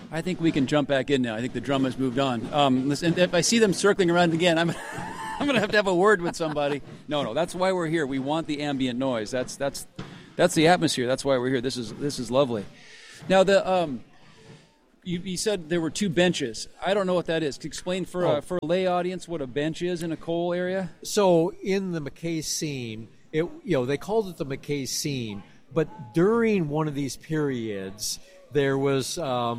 I think we can jump back in now. I think the drum has moved on. Listen, if I see them circling around again, I'm going to have a word with somebody. No, that's why we're here. We want the ambient noise. That's the atmosphere. That's why we're here. This is lovely. Now you said there were two benches. I don't know what that is. Could you explain for a lay audience what a bench is in a coal area? So in the McKay seam, they called it the McKay seam, but during one of these periods, there was a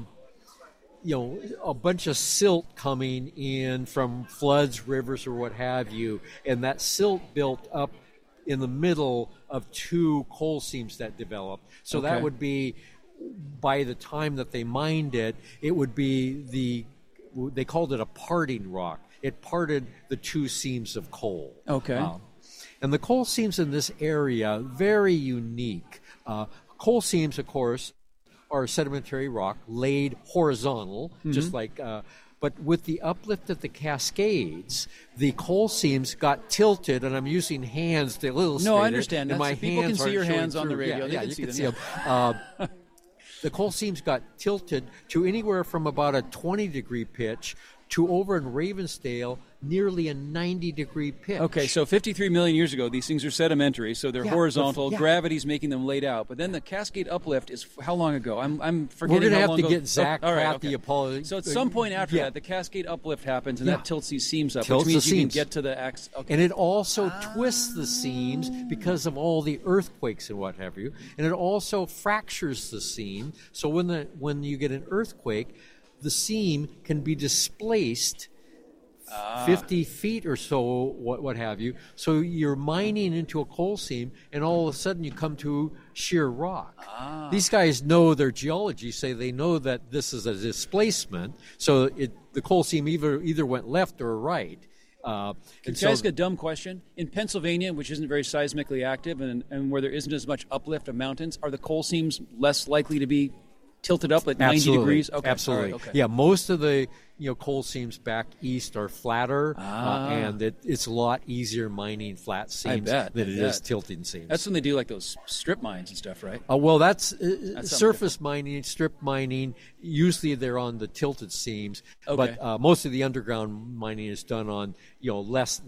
bunch of silt coming in from floods, rivers, or what have you, and that silt built up in the middle of two coal seams that developed. So that would be, by the time that they mined it, it would be they called it a parting rock. It parted the two seams of coal. Okay. And the coal seams in this area, very unique. Coal seams, of course, are sedimentary rock laid horizontal, just like, but with the uplift of the Cascades, the coal seams got tilted, and I'm using hands to illustrate. No, I understand. And my people hands can see your hands through. on the radio. Yeah, you can see them. The coal seams got tilted to anywhere from about a 20-degree pitch to over in Ravensdale, nearly a 90-degree pitch. Okay, so 53 million years ago, these things are sedimentary, so they're horizontal. Gravity's making them laid out. But then the Cascade uplift is how long ago? I'm forgetting. We're going to have to get Zach Pratt, the Apollo. So at some point after that, the Cascade uplift happens, and that tilts these seams up, tilts which means the you seams. can get to the axe. Okay. And it also twists the seams because of all the earthquakes and what have you. And it also fractures the seam. So when you get an earthquake, the seam can be displaced 50 feet or so, what have you. So you're mining into a coal seam, and all of a sudden you come to sheer rock. These guys know their geology, say they know that this is a displacement, so the coal seam either went left or right. Can I ask a dumb question? In Pennsylvania, which isn't very seismically active and where there isn't as much uplift of mountains, are the coal seams less likely to be tilted up at 90 degrees? Okay. Absolutely. Right, okay. Yeah, most of the coal seams back east are flatter, and it's a lot easier mining flat seams than it is tilting seams. That's when they do like those strip mines and stuff, right? Well, that's surface mining, strip mining. Usually they're on the tilted seams, but most of the underground mining is done on less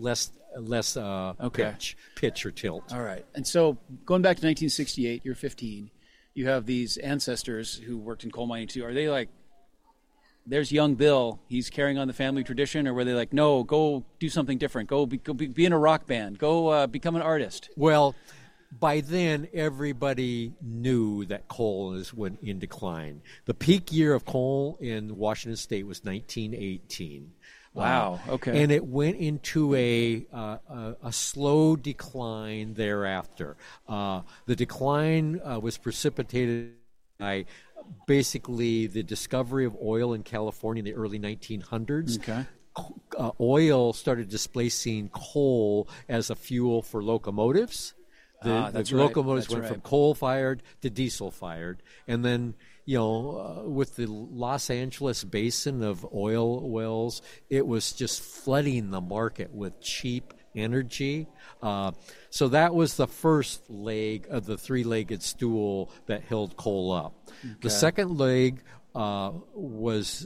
pitch or tilt. All right. And so going back to 1968, you're 15. You have these ancestors who worked in coal mining too. Are they like, there's young Bill, he's carrying on the family tradition, or were they like, no, go do something different, go be in a rock band, go become an artist? Well, by then everybody knew that coal went in decline. The peak year of coal in Washington State was 1918. Wow. Okay. And it went into a slow decline thereafter. The decline was precipitated by basically the discovery of oil in California in the early 1900s. Okay. Oil started displacing coal as a fuel for locomotives. The locomotives went from coal-fired to diesel-fired, and then with the Los Angeles basin of oil wells, it was just flooding the market with cheap energy. So that was the first leg of the three-legged stool that held coal up. Okay. The second leg was,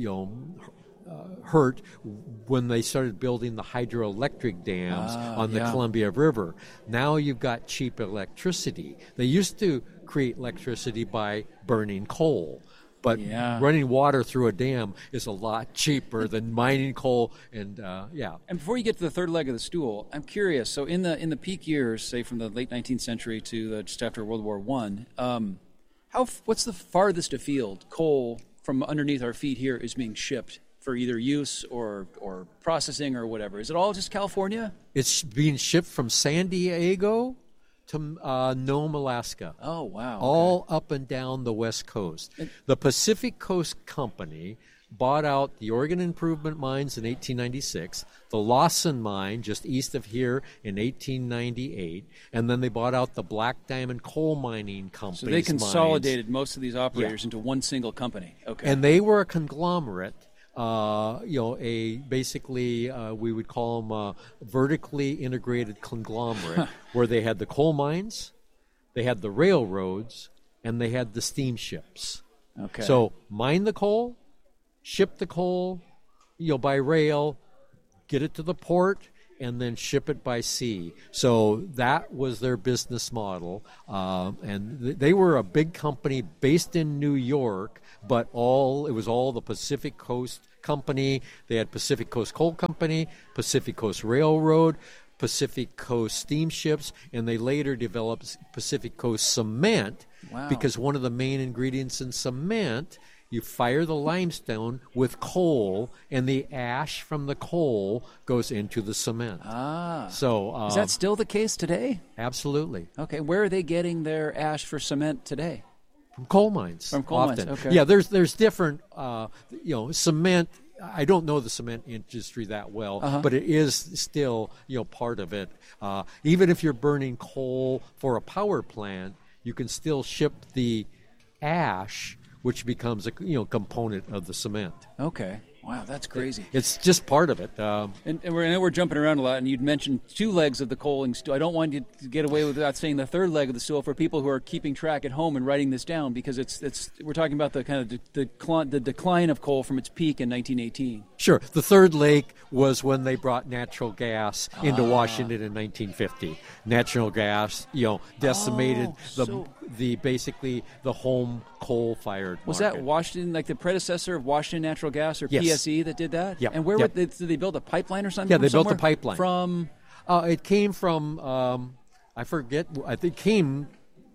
hurt when they started building the hydroelectric dams on the Columbia River. Now you've got cheap electricity. They used to create electricity by burning coal, but running water through a dam is a lot cheaper than mining coal. And And before you get to the third leg of the stool, I'm curious. So in the peak years, say from the late 19th century to just after World War I, what's the farthest afield coal from underneath our feet here is being shipped for either use or processing or whatever? Is it all just California? It's being shipped from San Diego to Nome, Alaska. Oh, wow. All up and down the West Coast. The Pacific Coast Company bought out the Oregon Improvement Mines in 1896, the Lawson Mine just east of here in 1898, and then they bought out the Black Diamond Coal Mining Company. So they consolidated most of these operators into one single company. Okay. And they were a conglomerate. Basically we would call them a vertically integrated conglomerate where they had the coal mines, they had the railroads, and they had the steamships. Okay. So mine the coal, ship the coal, by rail, get it to the port, and then ship it by sea. So that was their business model. And they were a big company based in New York, but it was all the Pacific Coast Company. They had Pacific Coast Coal Company, Pacific Coast Railroad, Pacific Coast Steamships, and they later developed Pacific Coast Cement. Wow. Because one of the main ingredients in cement, you fire the limestone with coal, and the ash from the coal goes into the cement. So is that still the case today? Absolutely. Okay, where are they getting their ash for cement today? From coal mines. From coal often. mines, okay. Yeah, there's different, cement. I don't know the cement industry that well, but it is still, part of it. Even if you're burning coal for a power plant, you can still ship the ash, which becomes a component of the cement. Okay. Wow, that's crazy. It's just part of it. And I know we're jumping around a lot, and you'd mentioned 2 legs of the coaling stool. I don't want you to get away without saying the third leg of the stool for people who are keeping track at home and writing this down, because we're talking about the kind of the decline of coal from its peak in 1918. Sure. The third leg was when they brought natural gas into Washington in 1950. Natural gas, decimated basically the home coal-fired Was market. that Washington, like the predecessor of Washington Natural Gas, or Yes. PSE, that did that? Yep. And where Yep. did they build a pipeline or something? Yeah, they from built a somewhere? pipeline. From It came from, I forget, I think it came,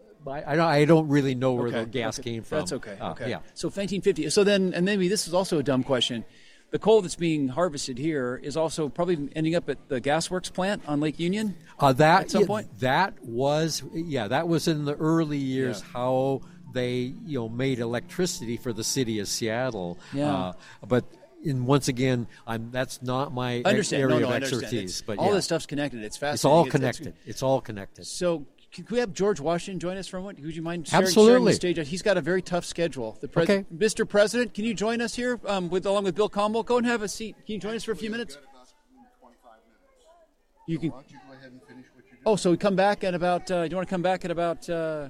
I don't really know where the gas came from. That's okay. Okay. Yeah. So 1950. So then, and maybe this is also a dumb question. The coal that's being harvested here is also probably ending up at the gasworks plant on Lake Union at some point? That was in the early years how they made electricity for the city of Seattle. Yeah. But once again, that's not my Understand. area No, of I understand. expertise. But all this stuff's connected. It's fascinating. it's all connected. It's all connected. So can we have George Washington join us for a moment? Would you mind sharing Absolutely. the stage? He's got a very tough schedule. Okay. Mr. President, can you join us here along with Bill Comwell? Go and have a seat. Can you join us for a few minutes? You can. Why don't you go ahead and finish what you're doing? Oh, so we come back at about. Do you want to come back at about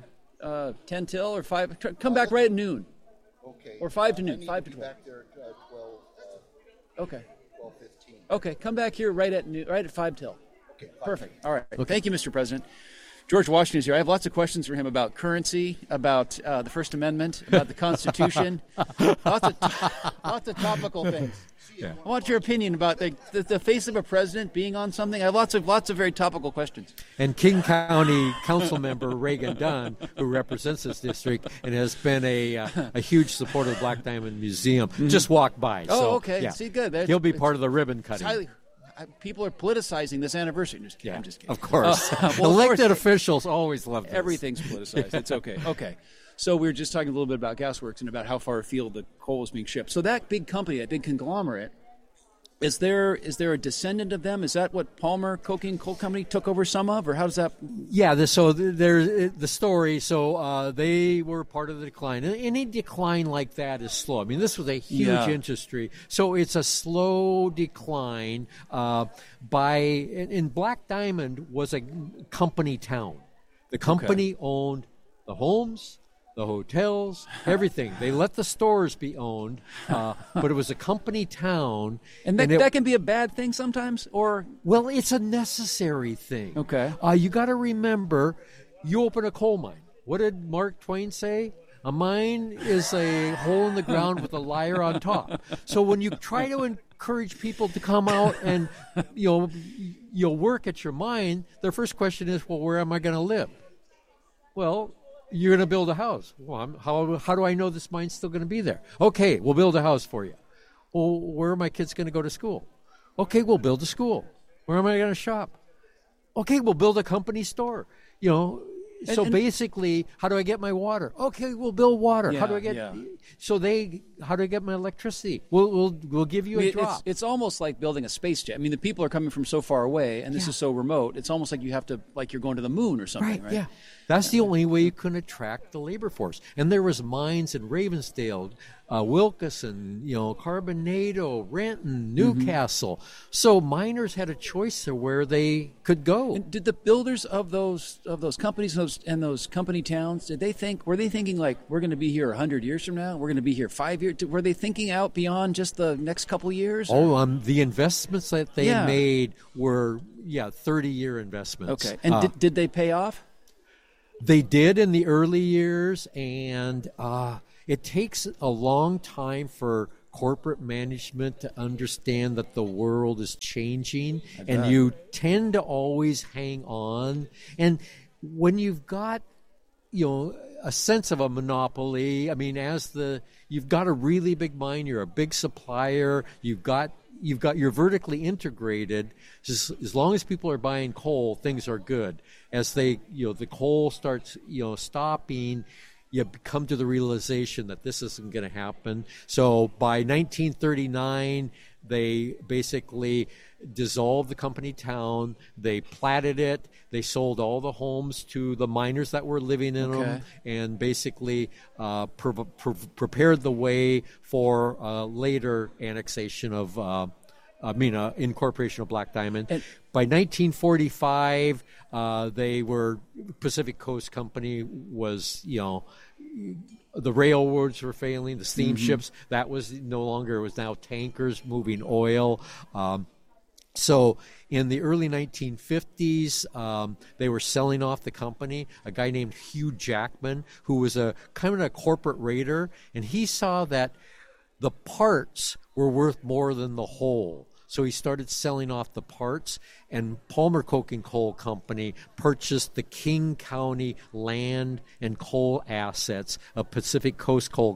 10 till or 5? Come back right at noon. Okay. Or 5 to noon, I need 5 to to be 12. back there at 12, Okay. 12:15. Okay. Come back here right at noon, right at 5 till. Okay. fine. Perfect. All right. Thank you, Mr. President. George Washington is here. I have lots of questions for him about currency, about the First Amendment, about the Constitution, lots of topical things. Yeah. I want your opinion about the face of a president being on something. I have lots of very topical questions. And King County Council Member Reagan Dunn, who represents this district and has been a huge supporter of the Black Diamond Museum, just walked by. Oh, so, okay. yeah. See, good. He'll be part of the ribbon cutting. People are politicizing this anniversary. I'm just kidding. Of course. Well, Elected officials always love this. Everything's politicized. It's okay. Okay. So we were just talking a little bit about gasworks and about how far afield the coal is being shipped. So that big company, that big conglomerate, is there a descendant of them? Is that what Palmer Coking Coal Company took over some of, or how does that? Yeah, there's the story. So they were part of the decline. And any decline like that is slow. I mean, this was a huge industry. So it's a slow decline. And Black Diamond was a company town. The company owned the homes, the hotels, everything. They let the stores be owned, but it was a company town. And that can be a bad thing sometimes, or? Well, it's a necessary thing. Okay. You got to remember, you open a coal mine. What did Mark Twain say? A mine is a hole in the ground with a liar on top. So when you try to encourage people to come out and you'll work at your mine, their first question is, well, where am I going to live? Well, you're going to build a house. Well, how do I know this mine's still going to be there? Okay, we'll build a house for you. Well, where are my kids going to go to school? Okay, we'll build a school. Where am I going to shop? Okay, we'll build a company store. So basically, how do I get my water? Okay, we'll build water. Yeah, how do I get? yeah. How do I get my electricity? We'll give you a drop. It's almost like building a space jet. I mean, the people are coming from so far away, and this is so remote. It's almost like you have to, like you're going to the moon or something, right? Yeah. That's the only way you can attract the labor force. And there was mines in Ravensdale, Wilkeson, Carbonado, Renton, Newcastle. So miners had a choice of where they could go. And did the builders of those companies and those company towns, were they thinking like, we're going to be here 100 years from now? We're going to be here 5 years? Were they thinking out beyond just the next couple years? The investments that they made were 30-year investments. Okay. And did they pay off? They did in the early years, and it takes a long time for corporate management to understand that the world is changing, and you tend to always hang on. And when you've got, a sense of a monopoly, I mean, you've got a really big mine, you're a big supplier, you're vertically integrated. Just as long as people are buying coal, things are good. As the coal starts, stopping, you come to the realization that this isn't going to happen. So by 1939, they basically dissolved the company town. They platted it. They sold all the homes to the miners that were living in them, and basically prepared the way for later annexation of, incorporation of Black Diamond. And by 1945, Pacific Coast Company was, the railroads were failing, the steamships, that was no longer, it was now tankers moving oil. So in the early 1950s, they were selling off the company. A guy named Hugh Jackman, who was a kind of a corporate raider, and he saw that the parts were worth more than the whole. So he started selling off the parts, and Palmer Coking Coal Company purchased the King County land and coal assets of Pacific Coast Coal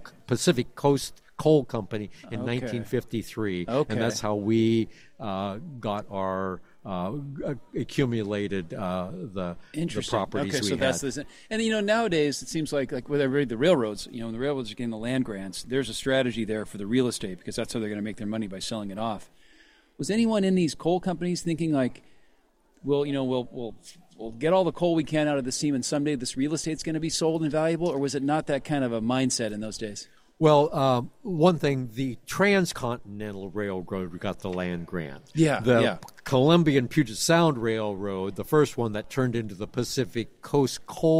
Company in 1953. And that's how we got our accumulated the properties we had. That's this. And nowadays it seems like with everybody, the railroads, when the railroads are getting the land grants, there's a strategy there for the real estate, because that's how they're going to make their money, by selling it off. Was anyone in these coal companies thinking like, we'll get all the coal we can out of the seam, and someday this real estate's going to be sold and valuable? Or was it not that kind of a mindset in those days? Well, one thing, the Transcontinental Railroad got the land grant. The Columbian Puget Sound Railroad, the first one that turned into the Pacific Coast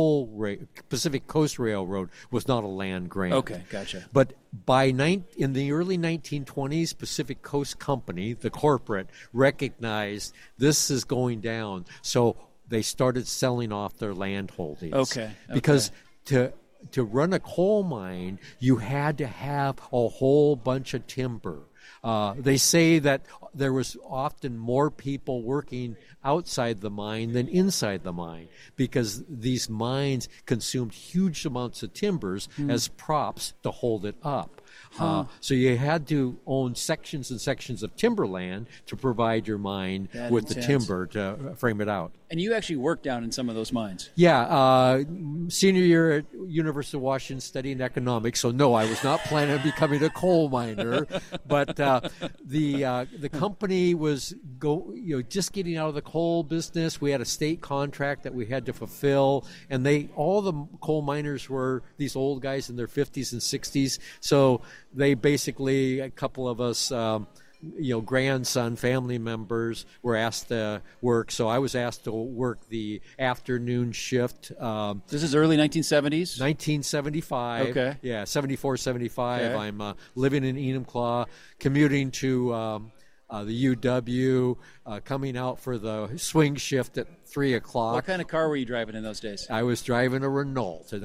Railroad, was not a land grant. Okay, gotcha. But in the early 1920s, Pacific Coast Company, the corporate, recognized this is going down, so they started selling off their land holdings. Okay. Because to run a coal mine, you had to have a whole bunch of timber. They say that there was often more people working outside the mine than inside the mine, because these mines consumed huge amounts of timbers as props to hold it up. So you had to own sections and sections of timberland to provide your mine with the timber to frame it out. And you actually worked down in some of those mines. Yeah, senior year at University of Washington studying economics. So no, I was not planning on becoming a coal miner, but the company was just getting out of the coal business. We had a state contract that we had to fulfill, and all the coal miners were these old guys in their 50s and 60s. So they basically, a couple of us, grandson, family members, were asked to work. So I was asked to work the afternoon shift. This is early 1970s? 1975. Okay. Yeah, 74, 75. Okay. I'm living in Enumclaw, commuting to the UW, coming out for the swing shift at 3 o'clock. What kind of car were you driving in those days? I was driving a Renault, a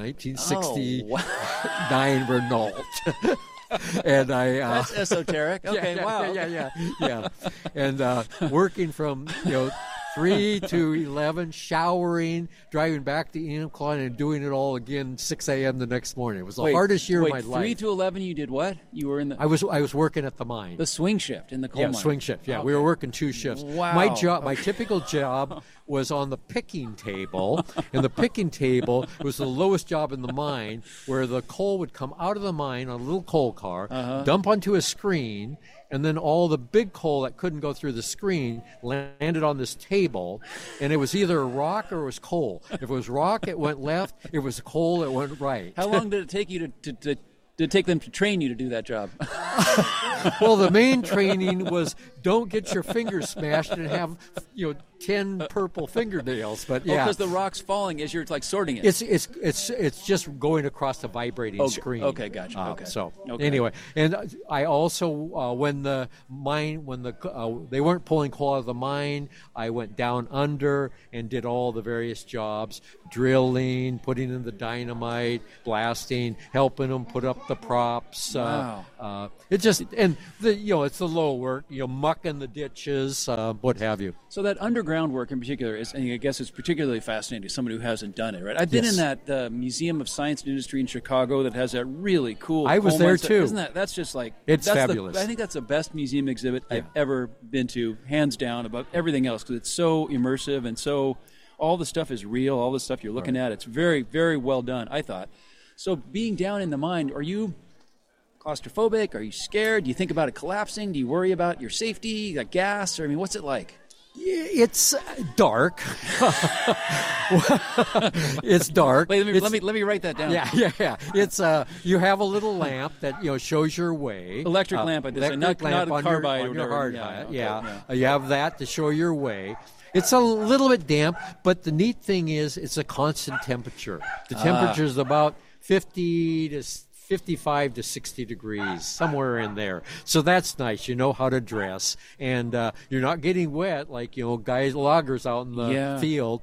1969 Renault. And that's esoteric. Okay, wow. Yeah. And working from 3 to 11, showering, driving back to Enumclaw, and doing it all again 6 a.m. the next morning. It was the hardest year of my life. 3 to 11, you did what? You were in the... I was working at the mine. The swing shift in the coal mine. Yeah, swing shift. Yeah, okay. We were working 2 shifts. Wow. My typical job was on the picking table, and the picking table was the lowest job in the mine, where the coal would come out of the mine on a little coal car, dump onto a screen, and then all the big coal that couldn't go through the screen landed on this table, and it was either rock or it was coal. If it was rock, it went left. If it was coal, it went right. How long did it take you to Did it take them to train you to do that job? Well, the main training was don't get your fingers smashed and have 10 purple fingernails. But yeah, because the rock's falling as you're like sorting it. it's just going across the vibrating screen. Okay, gotcha. Okay. So Okay. anyway, and I also when they weren't pulling coal out of the mine, I went down under and did all the various jobs: drilling, putting in the dynamite, blasting, helping them put up the props. Wow. It's just it's the low work, mucking the ditches, what have you. So that underground work in particular is, and I guess it's particularly fascinating to someone who hasn't done it, right? I've been Yes. in that Museum of Science and Industry in Chicago that has that really cool. I was coal there mine stuff. too. Isn't that's just like It's that's fabulous. I think that's the best museum exhibit I've ever been to, hands down, above everything else, because it's so immersive and so all the stuff is real. All the stuff you're looking at, it's very, very well done, I thought. So being down in the mine, are you claustrophobic? Are you scared? Do you think about it collapsing? Do you worry about your safety, like gas? Or I mean, what's it like? It's dark. It's dark. Wait, It's- let me write that down. Yeah. It's you have a little lamp that shows your way. Electric lamp, I did say, Electric not lamp a on carbide your, or on your whatever. hard Yeah, hat. okay, Yeah. You have that to show your way. It's a little bit damp, but the neat thing is it's a constant temperature. The temperature is about 55 to 60 degrees, somewhere in there. So that's nice. You know how to dress, and you're not getting wet like guys loggers out in the field.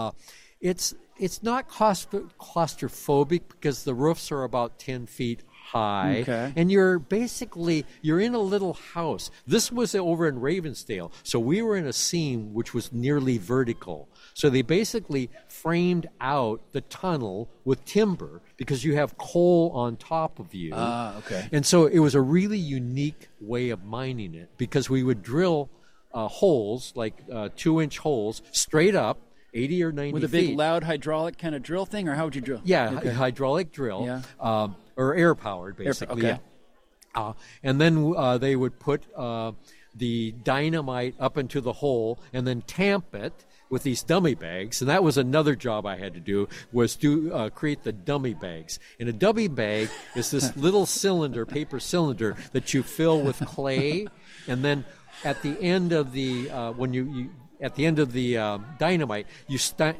It's not claustrophobic because the roofs are about 10 feet high, Okay. and you're in a little house. This was over in Ravensdale, so we were in a seam which was nearly vertical. So they basically framed out the tunnel with timber because you have coal on top of you. Okay. And so it was a really unique way of mining it because we would drill holes, like 2-inch holes, straight up, 80 or 90 With a feet. big, loud hydraulic kind of drill thing, or how would you drill? Yeah, Okay. hydraulic drill, Yeah. or air-powered, basically. okay. Yeah. And then they would put the dynamite up into the hole and then tamp it with these dummy bags. And that was another job I had to do, was to create the dummy bags. And a dummy bag is this little cylinder, paper cylinder, that you fill with clay. And then at the end of the, at the end of the dynamite, you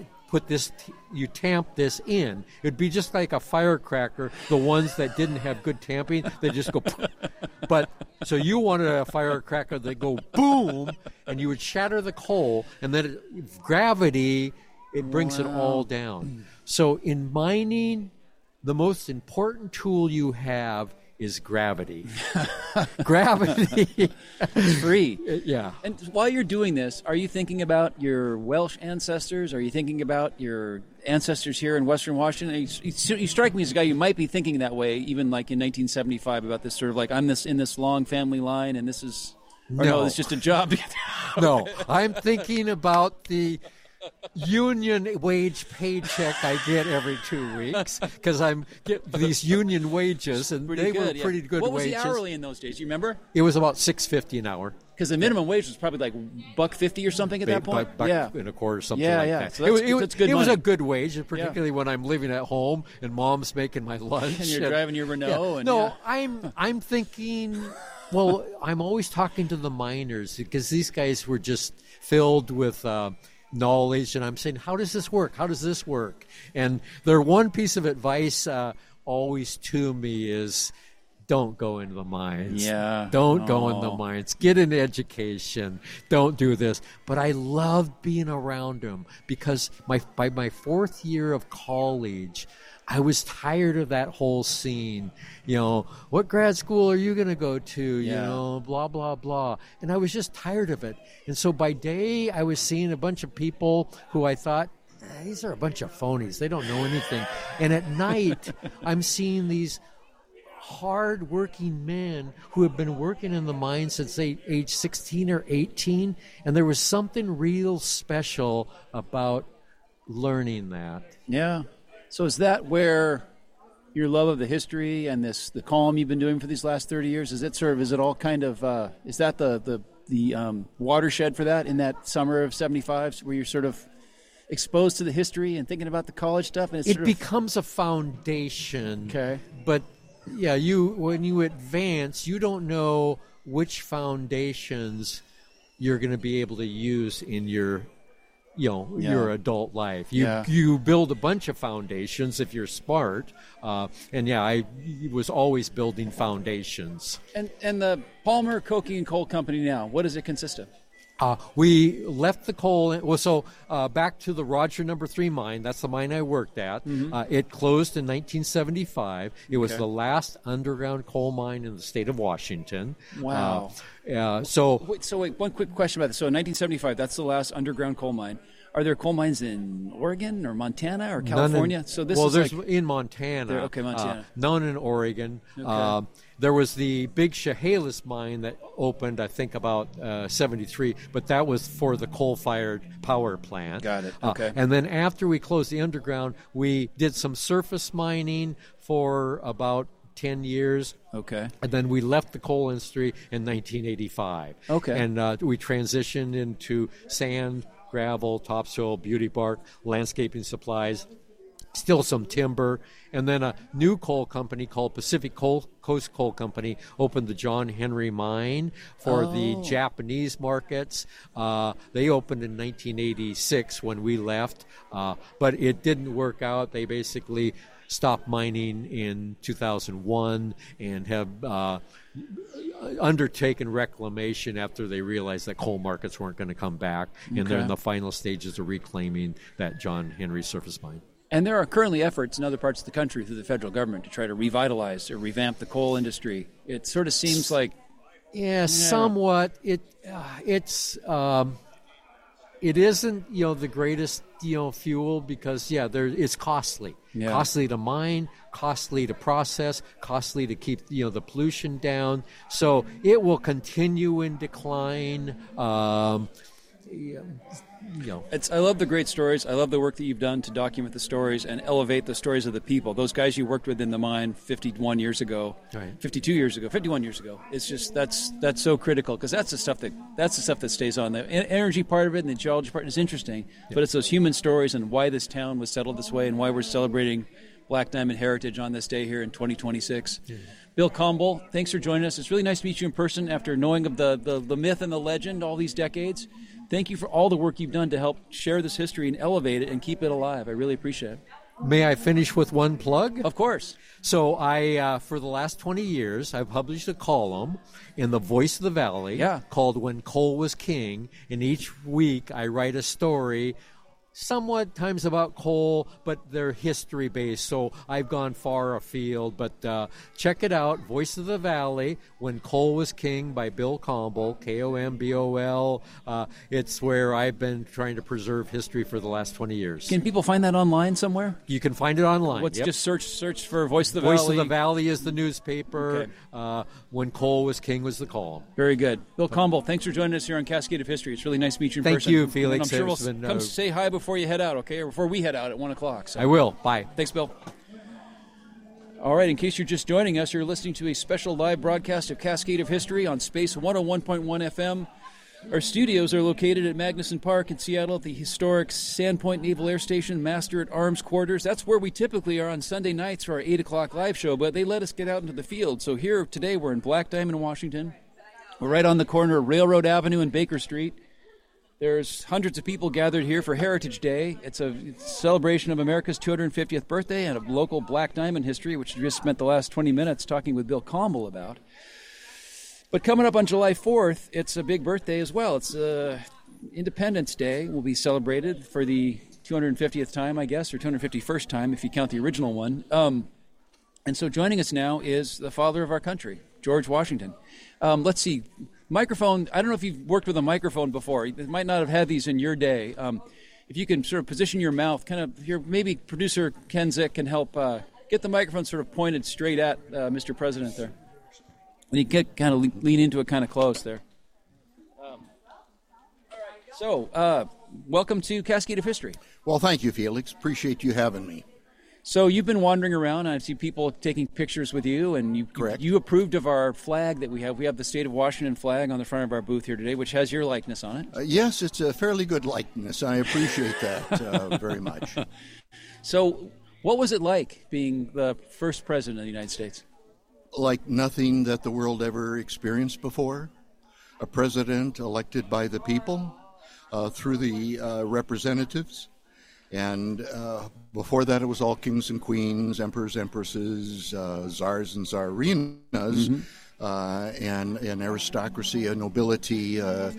you tamp this in. It'd be just like a firecracker. The ones that didn't have good tamping, they just go. But so you wanted a firecracker that go boom, and you would shatter the coal, and then gravity it brings it all down. So in mining, the most important tool you have is gravity. Gravity. It's free. Yeah. And while you're doing this, are you thinking about your Welsh ancestors? Are you thinking about your ancestors here in Western Washington? You strike me as a guy you might be thinking that way, even like in 1975, about this sort of like, I'm in this long family line, and this is... Or no, it's just a job. No, I'm thinking about the union wage paycheck I get every 2 weeks because I'm get these union wages, and Pretty they good, were pretty good What was wages. the hourly in those days? You remember? It was about $6.50 an hour. Because the minimum wage was probably like $1.50 or something at that point. Buck Yeah. and a quarter, something Yeah, like yeah. that. So that's good It was money. a good wage, particularly when I'm living at home and Mom's making my lunch. And you're driving your Renault. And, No, yeah. I'm thinking. Well, I'm always talking to the miners because these guys were just filled with knowledge, and I'm saying, how does this work? How does this work? And their one piece of advice always to me is, don't go into the mines. Yeah. Don't go in the mines. Get an education. Don't do this. But I loved being around them because by my fourth year of college, I was tired of that whole scene. What grad school are you going to go to? Yeah. Blah, blah, blah. And I was just tired of it. And so by day, I was seeing a bunch of people who I thought, these are a bunch of phonies. They don't know anything. And at night, I'm seeing these hard-working men who have been working in the mine since age 16 or 18, and there was something real special about learning that. Yeah. So is that where your love of the history and the column you've been doing for these last 30 years, is it all kind of, is that the watershed for that in that summer of 75 where you're sort of exposed to the history and thinking about the college stuff? And It becomes a foundation, Okay. but Yeah, when you advance, you don't know which foundations you're going to be able to use in your your adult life. You build a bunch of foundations if you're smart, I was always building foundations. And the Palmer Coking and Coal Company now, what does it consist of? We left the coal. Back to the Roger No. 3 mine. That's the mine I worked at. It closed in 1975. It was the last underground coal mine in the state of Washington. Wow. Wait, one quick question about this. So in 1975, that's the last underground coal mine. Are there coal mines in Oregon or Montana or California? There's in Montana. Montana. None in Oregon. Okay. There was the big Chehalis mine that opened, I think, about 73, but that was for the coal-fired power plant. Got it. Okay. And then after we closed the underground, we did some surface mining for about 10 years. Okay. And then we left the coal industry in 1985. Okay. And we transitioned into sand, gravel, topsoil, beauty bark, landscaping supplies, still some timber, and then a new coal company called Pacific Coast Coal Company opened the John Henry Mine for the Japanese markets. They opened in 1986 when we left, but it didn't work out. They basically stopped mining in 2001 and have undertaken reclamation after they realized that coal markets weren't going to come back, and they're in the final stages of reclaiming that John Henry surface mine. And there are currently efforts in other parts of the country through the federal government to try to revitalize or revamp the coal industry. It sort of seems like... Yeah, somewhat. It isn't, the greatest, fuel because, it's costly. Yeah. Costly to mine, costly to process, costly to keep, the pollution down. So it will continue in decline. I love the great stories. I love the work that you've done to document the stories and elevate the stories of the people. Those guys you worked with in the mine 51 years ago, right. 52 years ago, 51 years ago. It's just that's so critical because that's the stuff that stays on. The energy part of it and the geology part is interesting, but it's those human stories and why this town was settled this way and why we're celebrating Black Diamond Heritage on this day here in 2026. Yeah. Bill Comble, thanks for joining us. It's really nice to meet you in person after knowing of the myth and the legend all these decades. Thank you for all the work you've done to help share this history and elevate it and keep it alive. I really appreciate it. May I finish with one plug? Of course. So I, for the last 20 years, I've published a column in the Voice of the Valley called When Coal Was King, and each week I write a story somewhat times about coal, but they're history-based, so I've gone far afield. But check it out, Voice of the Valley, When Coal Was King by Bill Combel, Kombol. It's where I've been trying to preserve history for the last 20 years. Can people find that online somewhere? You can find it online. Just search for Voice of the Valley? Voice of the Valley is the newspaper. Okay. When Coal Was King was the column. Very good. Bill Combel, thanks for joining us here on Cascade of History. It's really nice to meet you in person. Thank you, Felix. And I'm sure we'll come say hi before you head out, okay? Or before we head out at 1 o'clock. So. I will. Bye. Thanks, Bill. All right, in case you're just joining us, you're listening to a special live broadcast of Cascade of History on Space 101.1 FM. Our studios are located at Magnuson Park in Seattle at the historic Sandpoint Naval Air Station Master at Arms Quarters. That's where we typically are on Sunday nights for our 8 o'clock live show, but they let us get out into the field. So here today we're in Black Diamond, Washington. We're right on the corner of Railroad Avenue and Baker Street. There's hundreds of people gathered here for Heritage Day. It's a celebration of America's 250th birthday and of local Black Diamond history, which we just spent the last 20 minutes talking with Bill Combel about. But coming up on July 4th, it's a big birthday as well. It's Independence Day will be celebrated for the 250th time, I guess, or 251st time if you count the original one. And so joining us now is the father of our country, George Washington. Let's see. Microphone, I don't know if you've worked with a microphone before. You might not have had these in your day. If you can sort of position your mouth, kind of here, maybe producer Ken Zick can help get the microphone sort of pointed straight at Mr. President there. And you get kind of lean into it kind of close there. So, welcome to Cascade of History. Well, thank you, Felix. Appreciate you having me. So you've been wandering around, and I see people taking pictures with you, and you approved of our flag that we have. We have the State of Washington flag on the front of our booth here today, which has your likeness on it. Yes, it's a fairly good likeness. I appreciate that very much. So what was it like being the first president of the United States? like nothing that the world ever experienced before. A president elected by the people through the representatives. And before that, it was all kings and queens, emperors, empresses, czars and czarinas, and aristocracy, nobility,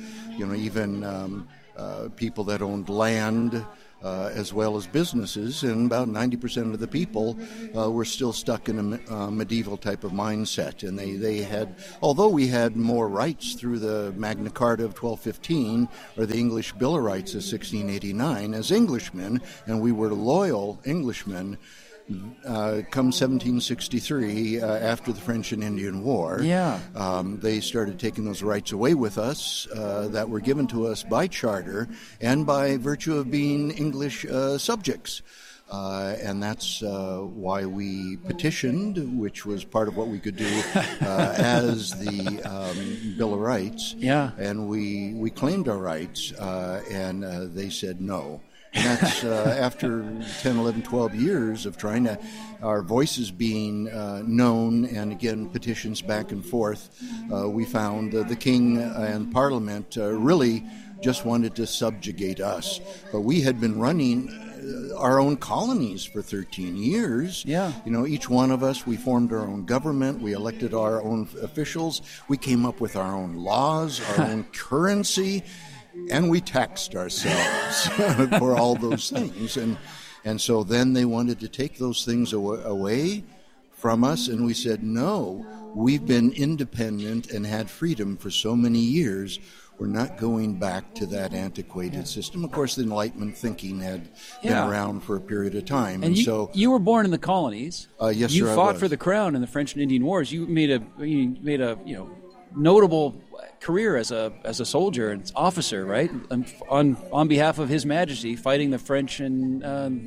even people that owned land, as well as businesses. And about 90% of the people were still stuck in a medieval type of mindset. And they had, although we had more rights through the Magna Carta of 1215 or the English Bill of Rights of 1689 as Englishmen, and we were loyal Englishmen, come 1763, after the French and Indian War, they started taking those rights away with us that were given to us by charter and by virtue of being English subjects. And that's why we petitioned, which was part of what we could do as the Bill of Rights. Yeah. And we claimed our rights, and they said no. And that's after 10, 11, 12 years of trying to, our voices being known, and again, petitions back and forth, we found the King and Parliament really just wanted to subjugate us. But we had been running our own colonies for 13 years. Yeah. Each one of us, we formed our own government, we elected our own officials, we came up with our own laws, our own currency, and we taxed ourselves for all those things. And so then they wanted to take those things away from us, and we said, no, we've been independent and had freedom for so many years. We're not going back to that antiquated system. Of course, the Enlightenment thinking had been around for a period of time. And you were born in the colonies. Yes, you sir, fought for the crown in the French and Indian Wars. You made a notable career as a soldier and officer, right? On behalf of His Majesty, fighting the French in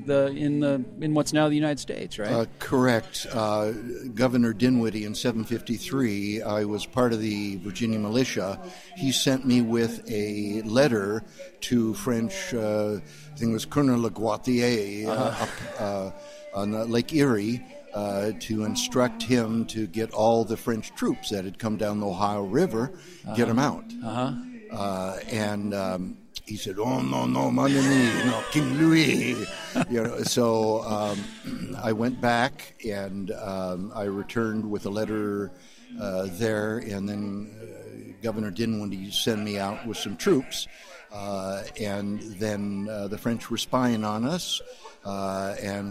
what's now the United States, right? Correct. Governor Dinwiddie in 753. I was part of the Virginia militia. He sent me with a letter to French. I think it was Colonel Le Guattier up on Lake Erie. To instruct him to get all the French troops that had come down the Ohio River, get them out. And he said, "Oh no, mon ami, King Louis." So I went back and I returned with a letter there, and then Governor Dinwiddie sent me out with some troops, and then the French were spying on us, and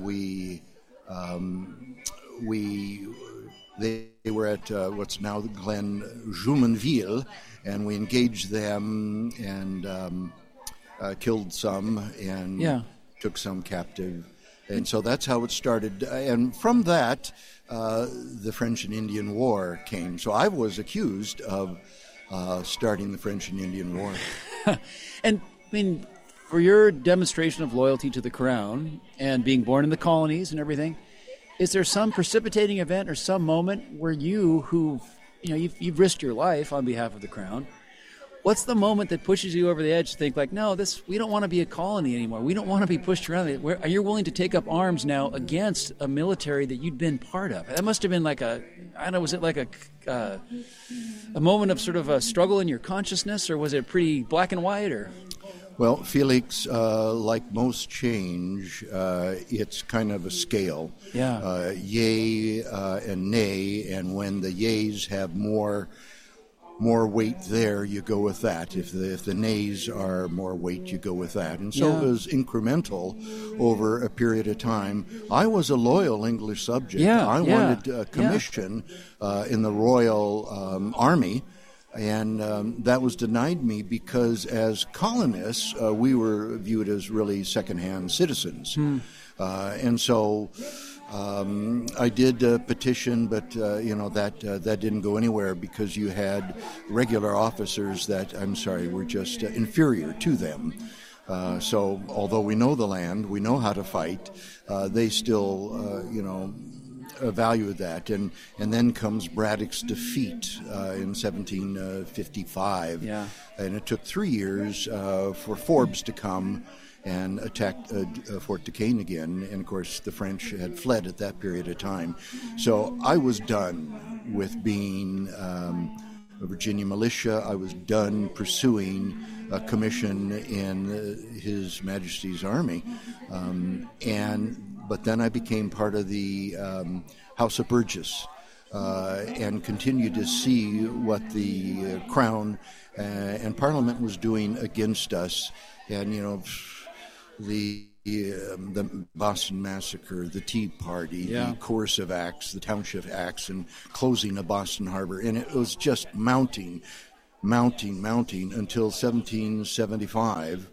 they were at what's now Glen Jumonville, and we engaged them and killed some and took some captive. And so that's how it started. And from that, the French and Indian War came. So I was accused of starting the French and Indian War. And, I mean, for your demonstration of loyalty to the crown and being born in the colonies and everything, is there some precipitating event or some moment where you've risked your life on behalf of the crown? What's the moment that pushes you over the edge to think like, no, we don't want to be a colony anymore. We don't want to be pushed around. Are you willing to take up arms now against a military that you'd been part of? That must have been like was it like a moment of sort of a struggle in your consciousness, or was it pretty black and white, or? Well, Felix, like most change, it's kind of a scale. Yeah. Yay and nay, and when the yays have more weight there, you go with that. If the nays are more weight, you go with that. And so it was incremental over a period of time. I was a loyal English subject. I wanted a commission in the Royal Army. And that was denied me because as colonists, we were viewed as really second-hand citizens. And so I did petition, but that didn't go anywhere because you had regular officers that, were just inferior to them. So although we know the land, we know how to fight, they still, valued that. And then comes Braddock's defeat in 1755. Yeah. And it took 3 years for Forbes to come and attacked Fort Duquesne again. And, of course, the French had fled at that period of time. So I was done. with being a Virginia militia. I was done pursuing a commission in His Majesty's Army, but then I became part of the House of Burgess and continued to see what the Crown and Parliament was doing against us, and the Boston Massacre, the Tea Party, the coercive acts, the Township Acts, and closing of Boston Harbor. And it was just mounting until 1775.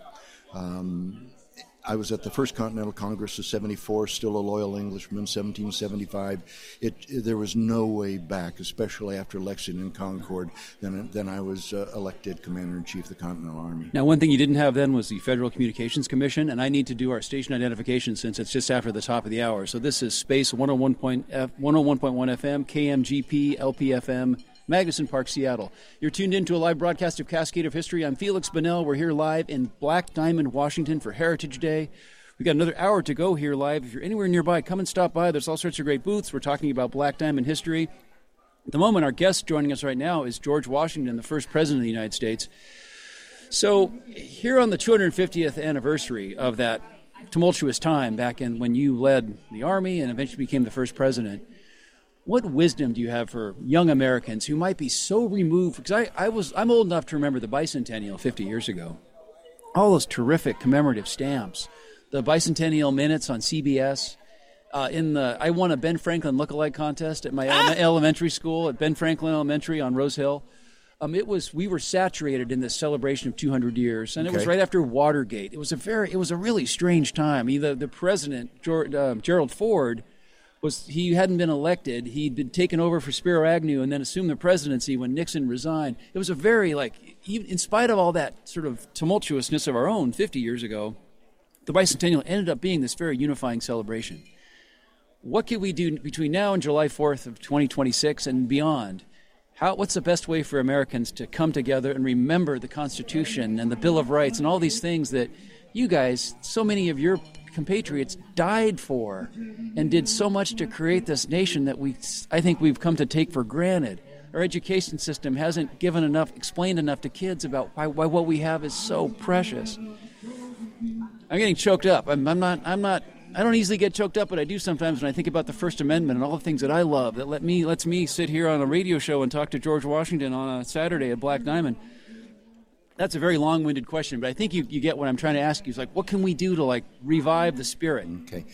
I was at the First Continental Congress of 74, still a loyal Englishman. 1775, there was no way back, especially after Lexington and Concord. Then I was elected Commander-in-Chief of the Continental Army. Now, one thing you didn't have then was the Federal Communications Commission, and I need to do our station identification since it's just after the top of the hour. So this is Space 101.1 FM, KMGP, LPFM, Magnuson Park, Seattle. You're tuned in to a live broadcast of Cascade of History. I'm Felix Bonnell. We're here live in Black Diamond, Washington for Heritage Day. We've got another hour to go here live. If you're anywhere nearby, come and stop by. There's all sorts of great booths. We're talking about Black Diamond history. At the moment, our guest joining us right now is George Washington, the first president of the United States. So here on the 250th anniversary of that tumultuous time back in when you led the Army and eventually became the first president, what wisdom do you have for young Americans who might be so removed? Because I'm old enough to remember the bicentennial 50 years ago. All those terrific commemorative stamps, the bicentennial minutes on CBS. I won a Ben Franklin lookalike contest at my elementary school at Ben Franklin Elementary on Rose Hill. We were saturated in this celebration of 200 years, and it was right after Watergate. It was a really strange time. The president, Gerald Ford, he hadn't been elected. He'd been taken over for Spiro Agnew and then assumed the presidency when Nixon resigned. It was a very, in spite of all that sort of tumultuousness of our own 50 years ago, the bicentennial ended up being this very unifying celebration. What can we do between now and July 4th of 2026 and beyond? What's the best way for Americans to come together and remember the Constitution and the Bill of Rights and all these things that you guys, so many of your compatriots died for and did so much to create this nation that I think we've come to take for granted. Our education system hasn't explained enough to kids about why what we have is so precious. I'm getting choked up. I don't easily get choked up, but I do sometimes when I think about the First Amendment and all the things that I love that lets me sit here on a radio show and talk to George Washington on a Saturday at Black Diamond. That's a very long-winded question, but I think you get what I'm trying to ask you. It's what can we do to revive the spirit? Okay.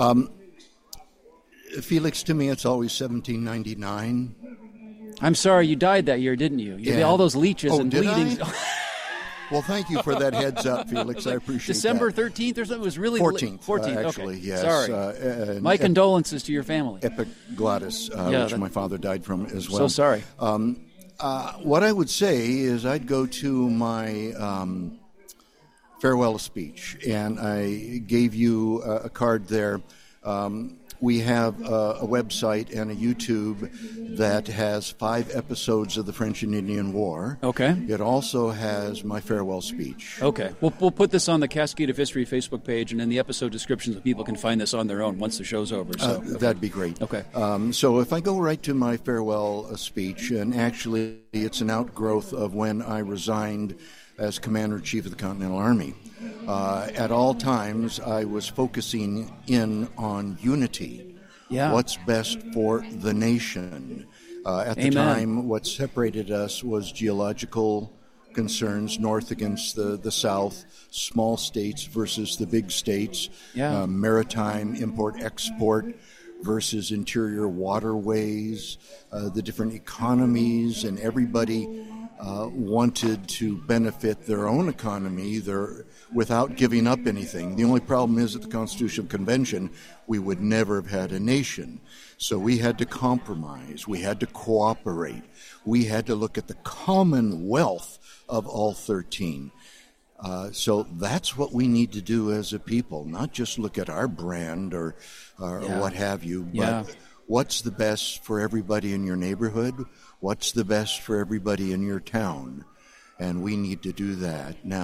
Felix, to me, it's always 1799. I'm sorry, you died that year, didn't you? Yeah. All those leeches and bleeding. Well, thank you for that heads up, Felix. I appreciate December that. 13th or something? It was really 14th. 14th, actually, okay. yes. Sorry. My condolences to your family. Epiglottis, which my father died from as well. So sorry. What I would say is I'd go to my farewell speech, and I gave you a card there. We have a website and a YouTube that has 5 episodes of the French and Indian War. Okay. It also has my farewell speech. Okay. We'll put this on the Cascade of History Facebook page and in the episode description so people can find this on their own once the show's over. So That'd be great. Okay. So if I go right to my farewell speech, and actually it's an outgrowth of when I resigned as Commander-in-Chief of the Continental Army. At all times, I was focusing in on unity. Yeah. What's best for the nation. At the time, what separated us was geological concerns, north against the south, small states versus the big states, maritime import-export versus interior waterways, the different economies, and everybody wanted to benefit their own economy without giving up anything. The only problem is at the Constitutional Convention, we would never have had a nation. So we had to compromise. We had to cooperate. We had to look at the commonwealth of all 13. So that's what we need to do as a people, not just look at our brand or what have you, but what's the best for everybody in your neighborhood? What's the best for everybody in your town? And we need to do that. Now,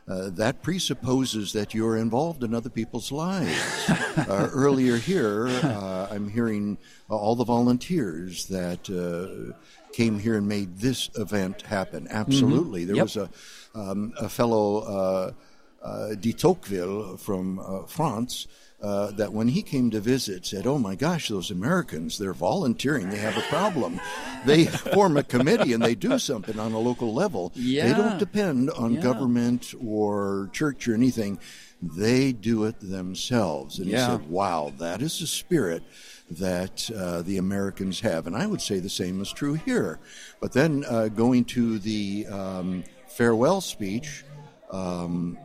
that presupposes that you're involved in other people's lives. Earlier here, I'm hearing all the volunteers that came here and made this event happen. Absolutely. There was a fellow, de Tocqueville from France, that when he came to visit said, oh my gosh, those Americans, they're volunteering, they have a problem. They form a committee and they do something on a local level. Yeah. They don't depend on government or church or anything. They do it themselves. And he said, wow, that is the spirit that the Americans have. And I would say the same is true here. But then going to the farewell speech,